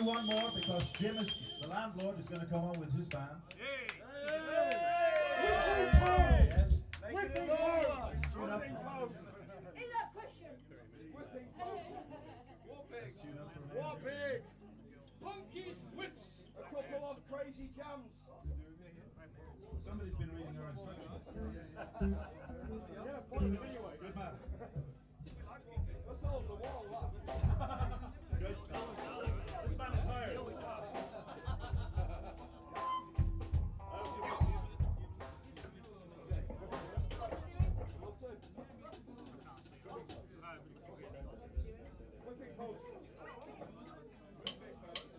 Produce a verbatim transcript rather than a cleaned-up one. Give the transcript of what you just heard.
one more because Jim is, the landlord, is going to come on with his band. Yes. Whipping post. Tune up. Is that question? Whipping post. War pigs. Tune up for a War minute. pigs. Punkies whips. A couple of crazy jams. Somebody's been reading our instructions. Yeah, point anyway. Good man. Let's hold the wall up.